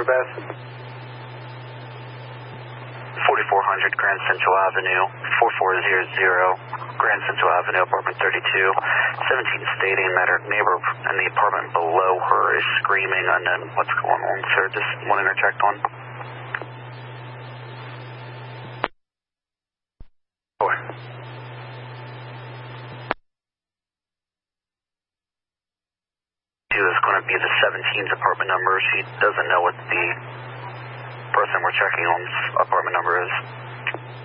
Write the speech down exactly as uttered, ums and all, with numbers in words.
Beth. forty-four hundred Grand Central Avenue, four four zero zero, Grand Central Avenue, apartment thirty-two, seventeen stating that her neighbor in the apartment below her is screaming, and then what's going on, sir? Just want to interject on. Four. Two is going to be the seventeen's apartment number. She doesn't know what the person we're checking on's apartment number is.